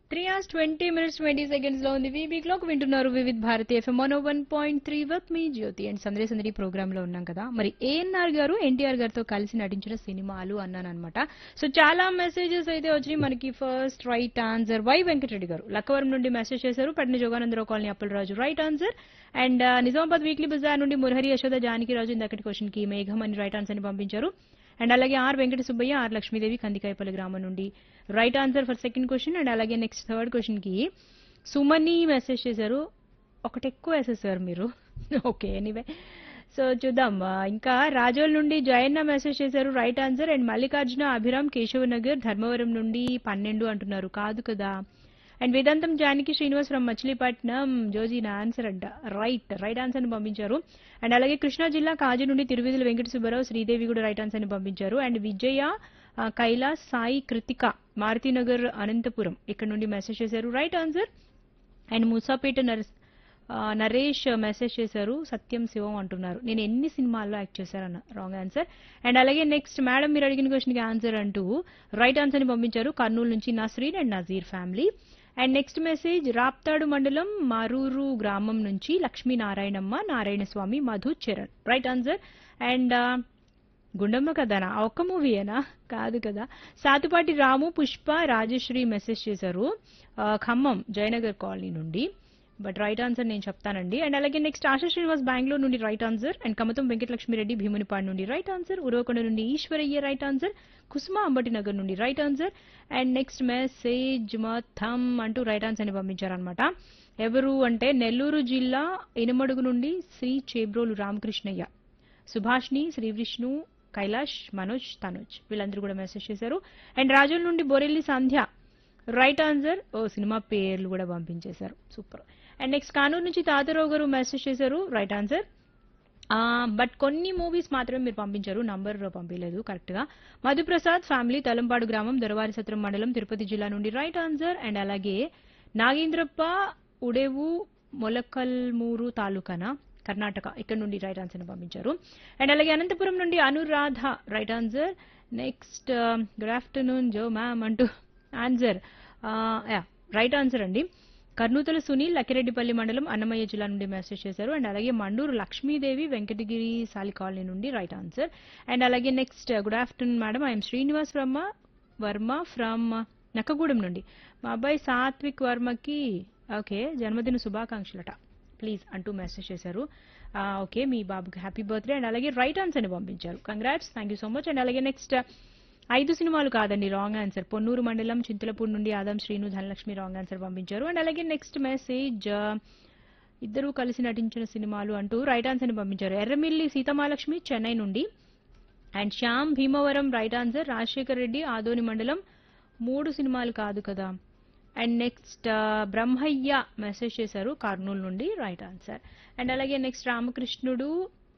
3 hours 20 minutes 20 seconds లో ఉంది VB clock వింటున్నారు Vividh Bharati FM 101.3 with me Jyothi and సందడి సందడి ప్రోగ్రామ్ లో ఉన్నాం కదా. మరి ఏఎన్ఆర్ గారు ఎన్టీఆర్ గారితో కలిసి నటించిన సినిమాలు అన్నాను అనమాట. సో చాలా మెసేజెస్ అయితే వచ్చి మనకి first right answer why Venkatareddy గారు లక్కవరం నుండి మెసేజ్ చేశారు. పట్టిన Jogananda Rao colony Appalaraju right answer. And Nizamabad weekly Bazar నుండి మురహరి యశోద జానకి రాజు ఇందకటి క్వశ్చన్ కి మేఘం అని రైట్ ఆన్సర్ ని పంపించారు. అండ్ అలాగే ఆర్ వెంకట సుబ్బయ్య ఆర్ లక్ష్మీదేవి కందికాయపల్లి గ్రామం నుండి right answer for second question. And అలాగే నెక్స్ట్ థర్డ్ క్వశ్చన్ కి సుమని మెసేజ్ చేశారు. ఒకటి ఎక్కువ వేసేసారు మీరు. ఓకే ఎనీవే సో చూద్దాం. ఇంకా రాజోల్ నుండి జయన్న మెసేజ్ చేశారు right answer. And Mallikarjuna Abhiram Keshavanagar Dharmavaram నుండి 12 అంటున్నారు కాదు కదా. And Vedantam Janaki Srinivas from Machilipatnam Joji నా ఆన్సర్ అంట రైట్ ఆన్సర్ ని పంపించారు. అండ్ అలాగే కృష్ణా జిల్లా కాజు నుండి తిరువిధుల వెంకట సుబ్బారావు శ్రీదేవి కూడా రైట్ ఆన్సర్ ని పంపించారు. అండ్ విజయ కైలాస్ సాయి కృతిక మారుతినగర్ అనంతపురం ఇక్కడ నుండి మెసేజ్ చేశారు right answer. And Moosapet Naresh message చేశారు సత్యం శివం అంటున్నారు నేను ఎన్ని సినిమాల్లో యాక్ట్ చేశారన్న రాంగ్ ఆన్సర్. అండ్ అలాగే నెక్స్ట్ మేడం మీరు అడిగిన క్వశ్చన్ కి ఆన్సర్ అంటూ రైట్ ఆన్సర్ ని పంపించారు కర్నూలు నుంచి Nasreen and Nazir family. And next message Raptadu మండలం మరూరు గ్రామం నుంచి లక్ష్మీనారాయణమ్మ నారాయణ స్వామి Madhu Charan right answer. And Gundamma కదనా ఒక్క మూవీయేనా కాదు కదా. సాతుపాటి రాము పుష్ప రాజశ్రీ మెసేజ్ చేశారు ఖమ్మం జయనగర్ కాలనీ నుండి బట్ రైట్ ఆన్సర్ నేను చెప్తానండి. అండ్ అలాగే నెక్స్ట్ ఆశా శ్రీనివాస్ బెంగళూరు నుండి right answer. And Kamatham Venkatalakshmi Reddy Bheemunipadu నుండి రైట్ ఆన్సర్. ఉరవకొండ నుండి ఈశ్వరయ్య రైట్ ఆన్సర్. కుసుమ అంబటి నగర్ నుండి right answer. And next message మథమ్ అంటూ రైట్ ఆన్సర్ ని పంపించారనమాట. ఎవరు అంటే నెల్లూరు జిల్లా ఇనమడుగు నుండి శ్రీ చేబ్రోలు రామకృష్ణయ్య సుభాష్ని శ్రీ విష్ణు కైలాష్ మనోజ్ తనోజ్ వీళ్ళందరూ కూడా మెసేజ్ చేశారు. అండ్ రాజుల నుండి బొరెల్లి సంధ్య రైట్ ఆన్సర్. ఓ సినిమా పేర్లు కూడా పంపించేశారు సూపర్. అండ్ నెక్స్ట్ కానూరు నుంచి తాతారావు గారు మెసేజ్ చేశారు రైట్ ఆన్సర్. బట్ కొన్ని మూవీస్ మాత్రమే మీరు పంపించారు నంబర్ పంపించలేదు కరెక్ట్ గా. మధుప్రసాద్ ఫ్యామిలీ తలంపాడు గ్రామం దొరవారి సత్రం మండలం తిరుపతి జిల్లా నుండి రైట్ ఆన్సర్. అండ్ అలాగే నాగేంద్రప్ప ఉడేవు మొలకల్మూరు తాలూకానా కర్ణాటక ఇక్కడ నుండి రైట్ ఆన్సర్ ని పంపించారు. అండ్ అలాగే అనంతపురం నుండి Anuradha right answer. Next good afternoon జో మ్యామ్ అంటూ ఆన్సర్ రైట్ ఆన్సర్ అండి. కర్నూతల సునీల్ లక్కిరెడ్డిపల్లి మండలం అన్నమయ్య జిల్లా నుండి మెసేజ్ చేశారు. అండ్ అలాగే మండూరు లక్ష్మీదేవి వెంకటగిరి సాలి కాలనీ నుండి రైట్ ఆన్సర్. అండ్ అలాగే next good afternoon madam I'm Srinivas Varma from Nakkagudem నుండి మా అబ్బాయి సాత్విక్ వర్మకి ఓకే జన్మదిన శుభాకాంక్షలట ప్లీజ్ అంటూ మెసేజ్ చేశారు. ఓకే మీ బాబుకి హ్యాపీ బర్త్డే. అండ్ అలాగే రైట్ ఆన్సర్ ని పంపించారు congrats thank you so much. And అలాగే నెక్స్ట్ 5 సినిమాలు కాదండి రాంగ్ ఆన్సర్. పొన్నూరు మండలం చింతలపూడి నుండి ఆదం శ్రీను ధనలక్ష్మి రాంగ్ ఆన్సర్ పంపించారు. అండ్ అలాగే నెక్స్ట్ మెసేజ్ ఇద్దరు కలిసి నటించిన సినిమాలు అంటూ రైట్ ఆన్సర్ ని పంపించారు ఎర్రమిల్లి సీతమాలక్ష్మి చెన్నై నుండి. And Shyam Bhimavaram right answer. Rajasekhar Reddy Adoni మండలం 3 సినిమాలు కాదు కదా. అండ్ నెక్స్ట్ బ్రహ్మయ్య మెసేజ్ చేశారు కర్నూలు నుండి రైట్ ఆన్సర్. అండ్ అలాగే నెక్స్ట్ రామకృష్ణుడు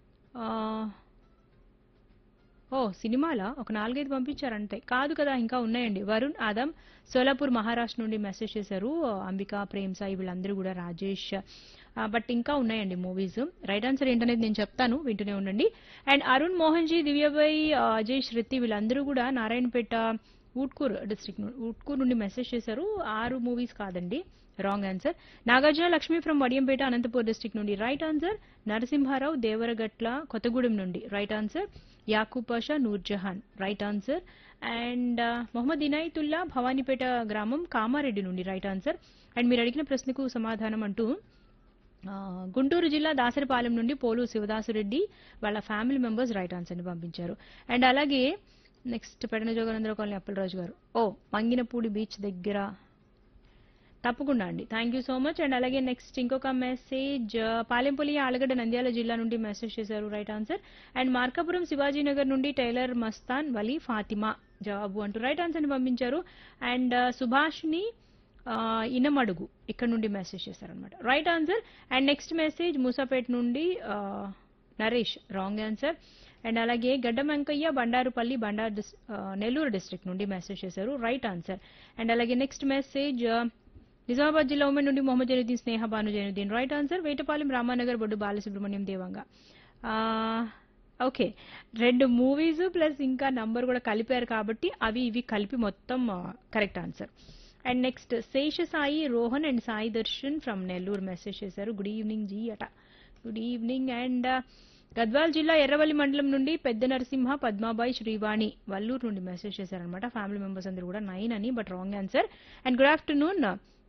సినిమాల ఒక 4-5 పంపించారు అంతే కాదు కదా ఇంకా ఉన్నాయండి. వరుణ్ ఆదం సోలాపూర్ మహారాష్ట్ర నుండి మెసేజ్ చేశారు అంబికా ప్రేమ్ సాయి వీళ్ళందరూ కూడా రాజేష్ బట్ ఇంకా ఉన్నాయండి మూవీస్. రైట్ ఆన్సర్ ఏంటనేది నేను చెప్తాను వింటూనే ఉండండి. అండ్ అరుణ్ మోహన్ జీ దివ్యబాయ్ అజయ్ శృతి వీళ్ళందరూ కూడా నారాయణపేట ఊట్కూర్ నుండి మెసేజ్ చేశారు 6 మూవీస్ కాదండి wrong answer. Nagarjuna Lakshmi from Vadiyampeta Anantapur district నుండి రైట్ ఆన్సర్. నరసింహారావు దేవరగట్ల కొత్తగూడెం నుండి right answer. Yakub Pasha Nurjahan right answer. And Mohammed Inayatullah Bhavanipeta గ్రామం కామారెడ్డి నుండి రైట్ ఆన్సర్. అండ్ మీరు అడిగిన ప్రశ్నకు సమాధానం అంటూ గుంటూరు జిల్లా దాసరిపాలెం నుండి పోలు శివదాసురెడ్డి వాళ్ళ ఫ్యామిలీ మెంబర్స్ రైట్ ఆన్సర్ ని పంపించారు. అండ్ అలాగే నెక్స్ట్ పెడన జోగానందరావు కాలనీ అప్పలరాజు గారు మంగినపూడి బీచ్ దగ్గర తప్పకుండా అండి thank you so much. And అలాగే నెక్స్ట్ ఇంకొక మెసేజ్ పాలెంపల్లి ఆలగడ్డ నంద్యాల జిల్లా నుండి మెసేజ్ చేశారు right answer. And Markapuram Shivaji Nagar నుండి టైలర్ మస్తాన్ వలీ ఫాతిమా జవాబు అంటూ రైట్ ఆన్సర్ ని పంపించారు. అండ్ సుభాష్ని ఇనమడుగు ఇక్కడ నుండి మెసేజ్ చేశారనమాట right answer. And next message Moosapet నుండి నరేష్ రాంగ్ ఆన్సర్. అండ్ అలాగే గడ్డ వెంకయ్య బండారుపల్లి నెల్లూరు డిస్ట్రిక్ట్ నుండి మెసేజ్ చేశారు రైట్ ఆన్సర్. అండ్ అలాగే నెక్స్ట్ మెసేజ్ నిజామాబాద్ జిల్లా ఉమెన్ నుండి మొహమ్మద్ జైనుద్దీన్ స్నేహ భాను జైనుద్దీన్ రైట్ ఆన్సర్. వేటపాలెం రామానగర్ బొడ్డు బాలసుబ్రహ్మణ్యం దేవంగా ఓకే 2 మూవీస్ ప్లస్ ఇంకా నంబర్ కూడా కలిపారు కాబట్టి అవి ఇవి కలిపి మొత్తం correct answer. And next Shesha Sai Rohan and Sai Darshan from Nellore message చేశారు. గుడ్ ఈవినింగ్ జీ అట. Good evening. అండ్ గద్వాల్ జిల్లా ఎర్రవల్లి మండలం నుండి పెద్ద నరసింహ పద్మాబాయి శ్రీవాణి వల్లూరు నుండి మెసేజ్ చేశారనమాట. ఫ్యామిలీ మెంబర్స్ అందరూ కూడా 9 అని, but wrong answer. And good afternoon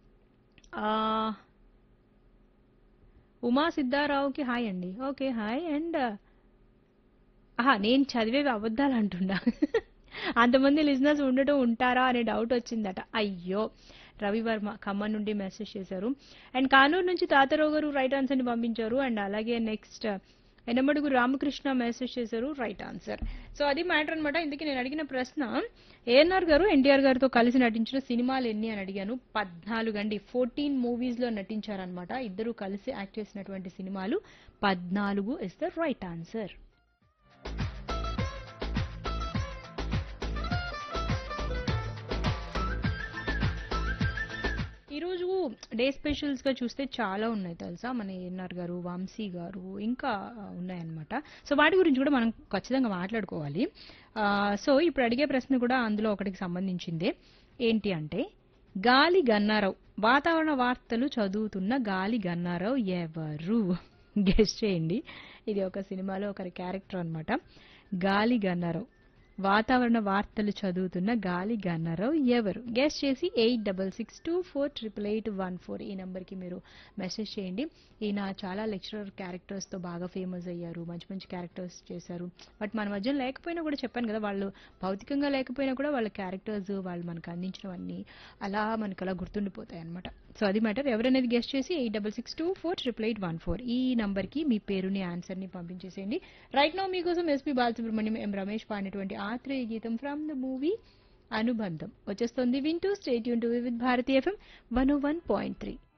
Uma సిద్ధారావుకి hi అండి. Okay hi. అండ్ నేను చదివేవి అబద్ధాలు అంటున్నా. అంతమంది లిజినర్స్ ఉండటం ఉంటారా అనే డౌట్ వచ్చిందట. అయ్యో. రవివర్మ ఖమ్మం నుండి మెసేజ్ చేశారు. అండ్ కానూరు నుంచి తాతారావు గారు రైట్ ఆన్సర్ ని పంపించారు. అండ్ అలాగే నెక్స్ట్ ఎనమడుగు రామకృష్ణ మెసేజ్ చేశారు రైట్ ఆన్సర్. సో అది మ్యాటర్ అనమాట. ఇందుకే నేను అడిగిన ప్రశ్న ఏఎన్ఆర్ గారు ఎన్టీఆర్ గారితో కలిసి నటించిన సినిమాలు ఎన్ని అని అడిగాను. 14 అండి. 14 మూవీస్ లో నటించారనమాట. ఇద్దరు కలిసి యాక్ట్ చేసినటువంటి సినిమాలు 14 ఇస్ ద రైట్ ఆన్సర్. ఈరోజు డే స్పెషల్స్ గా చూస్తే చాలా ఉన్నాయి తెలుసా. మన ఏఎన్ఆర్ గారు, వంశీ గారు ఇంకా ఉన్నాయన్నమాట. సో వాటి గురించి కూడా మనం ఖచ్చితంగా మాట్లాడుకోవాలి. సో ఇప్పుడు అడిగే ప్రశ్న కూడా అందులో ఒకటికి సంబంధించిందే. ఏంటి అంటే గాలి గన్నారావు, వాతావరణ వార్తలు చదువుతున్న గాలి గన్నారావు ఎవరు? గెస్ట్ చేయండి. ఇది ఒక సినిమాలో ఒకరి క్యారెక్టర్ అన్నమాట. గాలి గన్నారావు, వాతావరణ వార్తలు చదువుతున్న గాలి గన్నారావు ఎవరు? గెస్ట్ చేసి 8662488814 ఈ నంబర్కి మీరు మెసేజ్ చేయండి. ఈయన చాలా లెక్చరర్ క్యారెక్టర్స్తో బాగా ఫేమస్ అయ్యారు. మంచి మంచి క్యారెక్టర్స్ చేశారు. బట్ మన మధ్య లేకపోయినా కూడా చెప్పాను కదా, వాళ్ళు భౌతికంగా లేకపోయినా కూడా వాళ్ళ క్యారెక్టర్స్ వాళ్ళు మనకు అందించినవన్నీ అలా మనకు అలా గుర్తుండిపోతాయి అనమాట. సో అది మ్యాటర్. ఎవరనేది గెస్ట్ చేసి 8662488814 ఈ నంబర్కి మీ పేరుని ఆన్సర్ని పంపించేసేయండి. రైట్ నౌ మీకోసం ఎస్పీ బాలసుబ్రహ్మణ్యం, ఎం రమేష్ పాడినటువంటి ఆత్రేయ గీతం ఫ్రమ్ ద మూవీ అనుబంధం వచ్చేస్తుంది. వింటూ stay tune to with Bharati FM 101.3.